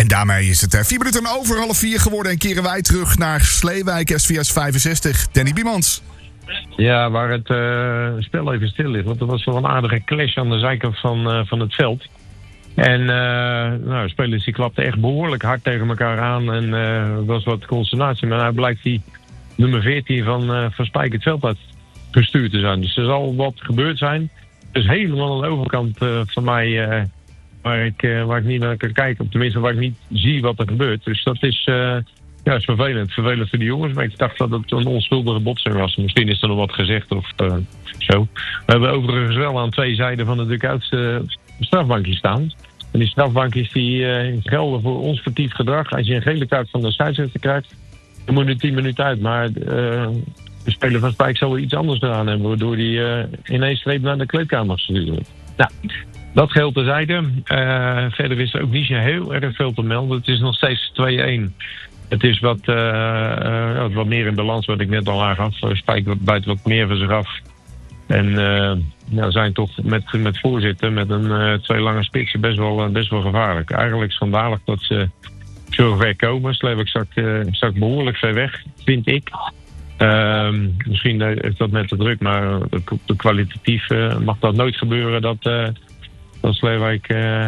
En daarmee is het 4 minuten over 3:30 geworden. En keren wij terug naar Sleewijk, SVS 65. Danny Biemans. Ja, waar het spel even stil ligt. Want er was wel een aardige clash aan de zijkant van het veld. En de spelers die klapten echt behoorlijk hard tegen elkaar aan. En er was wat consternatie. Maar nou blijkt die nummer 14 van Spijk het veld uit gestuurd te zijn. Dus er zal wat gebeurd zijn. Dus helemaal aan de overkant van mij... waar ik niet naar kan kijken. Of tenminste waar ik niet zie wat er gebeurt. Dus dat is... is vervelend. Vervelend voor de jongens. Maar ik dacht dat het een onschuldige botsing was. Misschien is er nog wat gezegd of zo. We hebben overigens wel aan 2 zijden van de dugoutse strafbankje staan. En die strafbankjes die gelden voor onsportief gedrag. Als je een gele kaart van de scheidsrechter krijgt, dan moet je 10 minuten uit. Maar de speler van Spijk zal er iets anders gedaan hebben. Waardoor hij ineens streep naar de kleedkamer gestuurd wordt. Nou, dat geldt terzijde. Verder is er ook niet zo heel erg veel te melden. Het is nog steeds 2-1. Het is wat meer in balans, wat ik net al aangaf. Spijk bijt wat meer van zich af. En zijn toch met voorzitten, met 2 lange spitsen, best wel gevaarlijk. Eigenlijk schandalig dat ze zo ver komen. Sleewijk zak behoorlijk ver weg, vind ik. Misschien is dat met de druk, maar de kwalitatief mag dat nooit gebeuren dat Sleewijk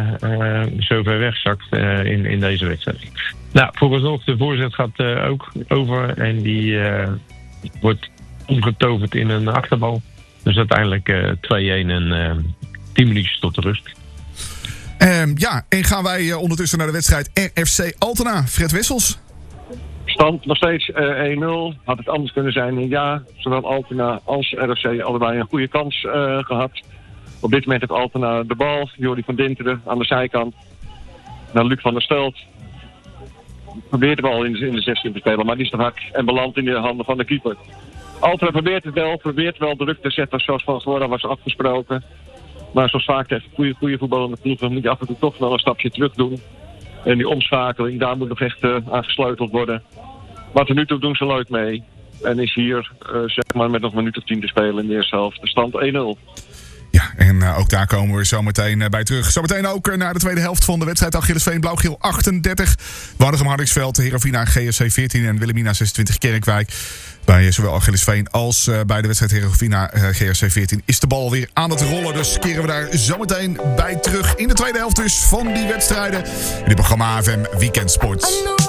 zo ver weg zakt in deze wedstrijd. Nou, vooralsnog, de voorzet gaat ook over en die wordt omgetoverd in een achterbal. Dus uiteindelijk 2-1 en 10 minuutjes tot de rust. En gaan wij ondertussen naar de wedstrijd RFC Altena. Fred Wessels. Stand nog steeds 1-0. Had het anders kunnen zijn? Ja, zowel Altena als RFC allebei een goede kans gehad. Op dit moment heeft Altena de bal. Jordi van Dinteren aan de zijkant. Naar Luc van der Stelt. Probeert de bal in de 16 te spelen, maar die is te hard en belandt in de handen van de keeper. Altena probeert wel druk te zetten zoals van tevoren was afgesproken. Maar zoals vaak heeft goede voetballende ploegen moet je af en toe toch wel een stapje terug doen. En die omschakeling, daar moet nog echt aan gesleuteld worden. Maar tot nu toe doen ze leuk mee. En is hier met nog een minuut of 10 te spelen in de eerste helft. De stand 1-0. Ja, en ook daar komen we zo meteen bij terug. Zometeen ook naar de tweede helft van de wedstrijd. Achillesveen, Blauw-Geel 38. Waregem Hardingsveld, Heerenveen GSC 14 en Wilhelmina 26 Kerkwijk. Bij zowel Achillesveen als bij de wedstrijd Heerenveen GSC 14 is de bal weer aan het rollen. Dus keren we daar zometeen bij terug in de tweede helft dus van die wedstrijden. In dit programma AFM Weekend Sport.